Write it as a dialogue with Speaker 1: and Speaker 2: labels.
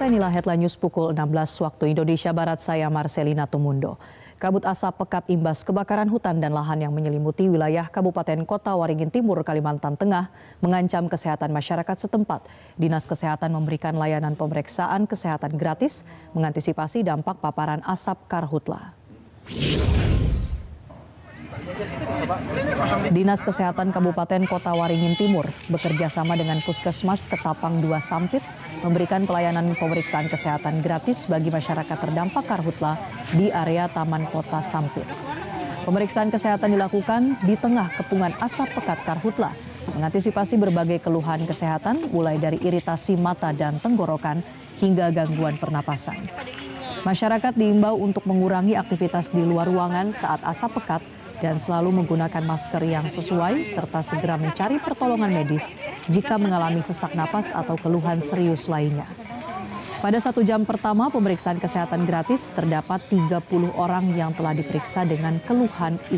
Speaker 1: Pemirsa, inilah headline news pukul 16 waktu Indonesia Barat, saya Marcelina Tumundo. Kabut asap pekat imbas kebakaran hutan dan lahan yang menyelimuti wilayah Kabupaten Kota Waringin Timur, Kalimantan Tengah mengancam kesehatan masyarakat setempat. Dinas Kesehatan memberikan layanan pemeriksaan kesehatan gratis mengantisipasi dampak paparan asap karhutla. Dinas Kesehatan Kabupaten Kota Waringin Timur bekerja sama dengan Puskesmas Ketapang 2 Sampit memberikan pelayanan pemeriksaan kesehatan gratis bagi masyarakat terdampak karhutla di area Taman Kota Sampit. Pemeriksaan kesehatan dilakukan di tengah kepungan asap pekat karhutla mengantisipasi berbagai keluhan kesehatan mulai dari iritasi mata dan tenggorokan hingga gangguan pernapasan. Masyarakat diimbau untuk mengurangi aktivitas di luar ruangan saat asap pekat dan selalu menggunakan masker yang sesuai serta segera mencari pertolongan medis jika mengalami sesak napas atau keluhan serius lainnya. Pada 1 jam pertama pemeriksaan kesehatan gratis terdapat 30 orang yang telah diperiksa dengan keluhan